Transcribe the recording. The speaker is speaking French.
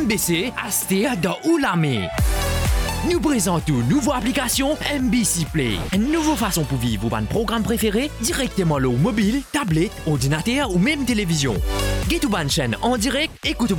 MBC, acheter dans Oulamé. Nous présentons une nouvelle application MBC Play. Une nouvelle façon pour vivre votre programme préféré directement au mobile, tablette, ordinateur ou même télévision. Get une chaîne en direct, écoute